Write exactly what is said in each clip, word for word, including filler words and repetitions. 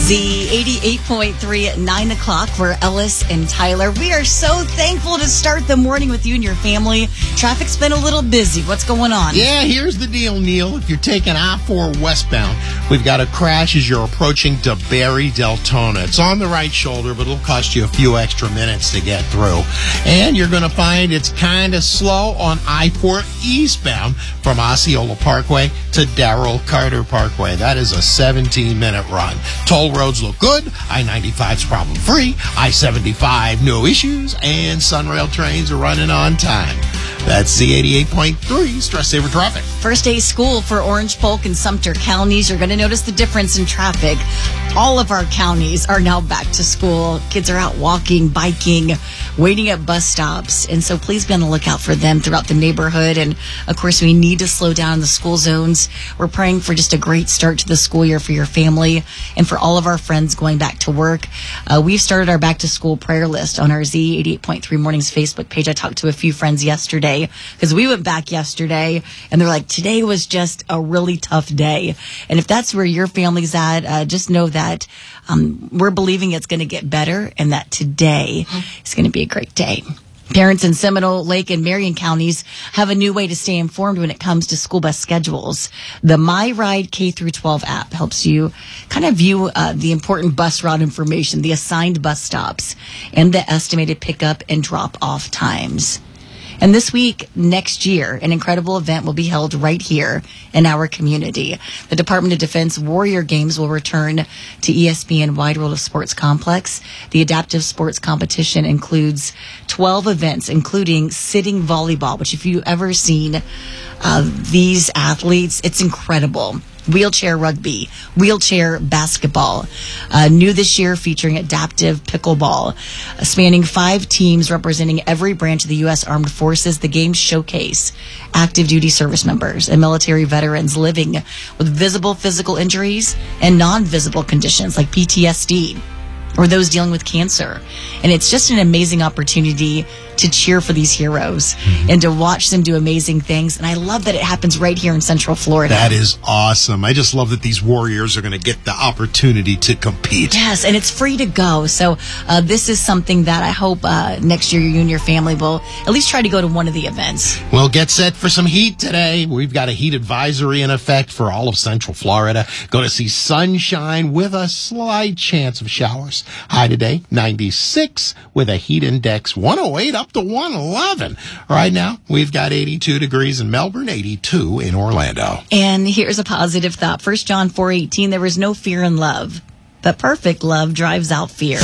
Z eighty-eight point three at nine o'clock. We're Ellis and Tyler. We are so thankful to start the morning with you and your family. Traffic's been a little busy. What's going on? Yeah, here's the deal, Neil. If you're taking I four westbound, we've got a crash as you're approaching DeBerry Deltona. It's on the right shoulder, but it'll cost you a few extra minutes to get through. And you're going to find it's kind of slow on I four eastbound from Osceola Parkway to Darrell Carter Parkway. That is a seventeen-minute run. Toll roads look good. I ninety-five's problem-free. I seventy-five, no issues. And Sunrail trains are running on time. That's Z eighty-eight point three, Stress Saver Traffic. First day of school for Orange, Polk, and Sumter counties. You're going to notice the difference in traffic. All of our counties are now back to school. Kids are out walking, biking, waiting at bus stops. And so please be on the lookout for them throughout the neighborhood. And, of course, we need to slow down in the school zones. We're praying for just a great start to the school year for your family and for all of our friends going back to work. Uh, we've started our back-to-school prayer list on our Z eighty-eight point three Mornings Facebook page. I talked to a few friends yesterday because we went back yesterday, and they're like, today was just a really tough day. And if that's where your family's at, uh, just know that um, we're believing it's going to get better and that today is going to be a great day. Parents in Seminole, Lake, and Marion counties have a new way to stay informed when it comes to school bus schedules. The MyRide K through twelve app helps you kind of view uh, the important bus route information, the assigned bus stops, and the estimated pickup and drop-off times. And this week, next year, an incredible event will be held right here in our community. The Department of Defense Warrior Games will return to E S P N Wide World of Sports Complex. The adaptive sports competition includes twelve events, including sitting volleyball, which if you've ever seen uh, these athletes, it's incredible. Wheelchair rugby, wheelchair basketball, uh, new this year featuring adaptive pickleball, uh, spanning five teams representing every branch of the U S Armed Forces. The games showcase active duty service members and military veterans living with visible physical injuries and non-visible conditions like P T S D or those dealing with cancer. And it's just an amazing opportunity to cheer for these heroes mm-hmm. and to watch them do amazing things. And I love that it happens right here in Central Florida. That is awesome. I just love that these warriors are going to get the opportunity to compete. Yes, and it's free to go. So uh, this is something that I hope uh, next year you and your family will at least try to go to one of the events. Well, get set for some heat today. We've got a heat advisory in effect for all of Central Florida. Going to see sunshine with a slight chance of showers. High today, ninety-six with a heat index one oh eight up to one eleven. Right now, we've got eighty-two degrees in Melbourne, eighty-two in Orlando. And here's a positive thought. First John four eighteen, there is no fear in love, but perfect love drives out fear.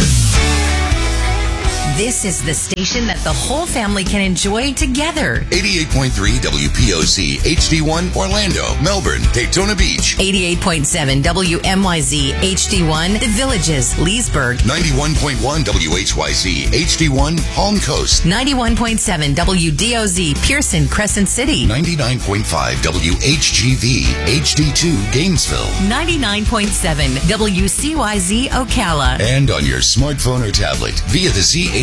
This is the station that the whole family can enjoy together. eighty-eight point three W P O C H D one Orlando, Melbourne, Daytona Beach. eighty-eight point seven W M Y Z H D one The Villages, Leesburg. ninety-one point one W H Y Z H D one Palm Coast. ninety-one point seven W D O Z Pearson, Crescent City. ninety-nine point five W H G V H D two Gainesville. ninety-nine point seven W C Y Z Ocala. And on your smartphone or tablet via the Z